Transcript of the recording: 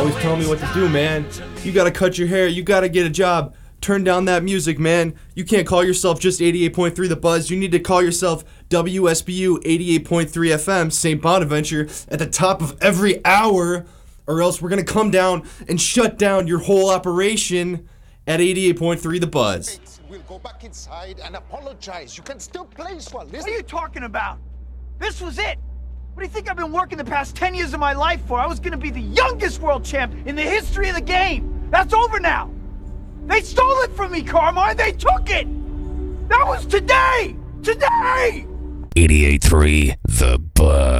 always telling me what to do, man. You gotta cut your hair, you gotta get a job. Turn down that music, man. You can't call yourself just 88.3 The Buzz. You need to call yourself WSBU 88.3 FM, St. Bonaventure, at the top of every hour, or else we're gonna come down and shut down your whole operation at 88.3 The Buzz. We'll go back inside and apologize. You can still play, Swell. What are you talking about? This was it. What do you think I've been working the past 10 years of my life for? I was gonna be the youngest world champ in the history of the game. That's over now. They stole it from me, Carmine. They took it. That was today. Today. 88.3 The Buzz.